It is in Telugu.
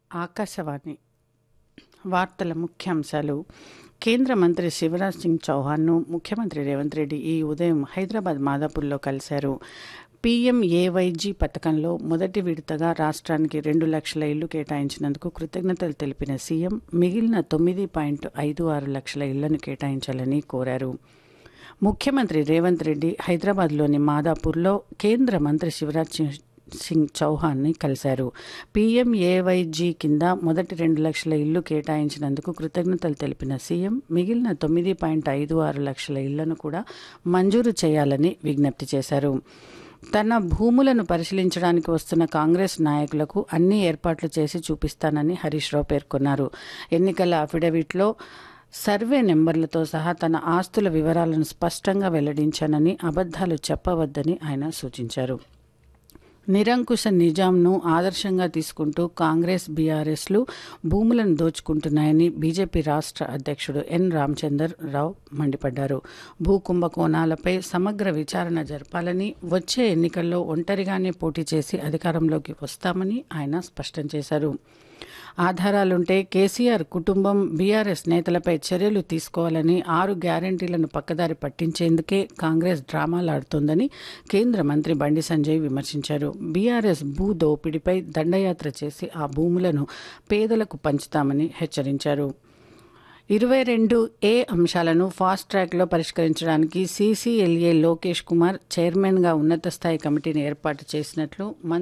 ఆకాశవాణి వార్తల ముఖ్యాంశాలు. కేంద్ర మంత్రి శివరాజ్ సింగ్ చౌహాన్ను ముఖ్యమంత్రి రేవంత్ రెడ్డి ఈ ఉదయం హైదరాబాద్ మాదాపూర్లో కలిశారు. PMAYG పథకంలో మొదటి విడతగా రాష్ట్రానికి 2 లక్షల ఇళ్లు కేటాయించినందుకు కృతజ్ఞతలు తెలిపిన సీఎం మిగిలిన 9.56 లక్షల ఇళ్లను కేటాయించాలని కోరారు. ముఖ్యమంత్రి రేవంత్ రెడ్డి హైదరాబాద్లోని మాదాపూర్లో కేంద్ర మంత్రి శివరాజ్ సింగ్ చౌహాన్ని కలిశారు. PMAYG కింద మొదటి 2 లక్షల ఇళ్లు కేటాయించినందుకు కృతజ్ఞతలు తెలిపిన సీఎం మిగిలిన 9.56 లక్షల ఇళ్లను కూడా మంజూరు చేయాలని విజ్ఞప్తి చేశారు. తన భూములను పరిశీలించడానికి వస్తున్న కాంగ్రెస్ నాయకులకు అన్ని ఏర్పాట్లు చేసి చూపిస్తానని హరీష్ రావు పేర్కొన్నారు. ఎన్నికల అఫిడవిట్లో సర్వే నెంబర్లతో సహా తన ఆస్తుల వివరాలను స్పష్టంగా వెల్లడించానని, అబద్ధాలు చెప్పవద్దని ఆయన సూచించారు. నిరంకుశ నిజాంను ఆదర్శంగా తీసుకుంటూ కాంగ్రెస్, బీఆర్ఎస్లు భూములను దోచుకుంటున్నాయని బీజేపీ రాష్ట్ర అధ్యక్షుడు ఎన్ రామచందర్ రావు మండిపడ్డారు. భూ కుంభకోణాలపై సమగ్ర విచారణ జరపాలని, వచ్చే ఎన్నికల్లో ఒంటరిగానే పోటీ చేసి అధికారంలోకి వస్తామని ఆయన స్పష్టం చేశారు. ఆధారాలుంటే కేసీఆర్ కుటుంబం, బీఆర్ఎస్ నేతలపై చర్యలు తీసుకోవాలని, 6 గ్యారంటీలను పక్కదారి పట్టించేందుకే కాంగ్రెస్ డ్రామాలాడుతోందని కేంద్ర మంత్రి బండి సంజయ్ విమర్శించారు. బీఆర్ఎస్ భూ దోపిడీపై దండయాత్ర చేసి ఆ భూములను పేదలకు పంచుతామని హెచ్చరించారు. 22A అంశాలను ఫాస్ట్ ట్రాక్లో పరిష్కరించడానికి CCLA లోకేష్ కుమార్ చైర్మన్గా ఉన్నత స్థాయి కమిటీని ఏర్పాటు చేసినట్లు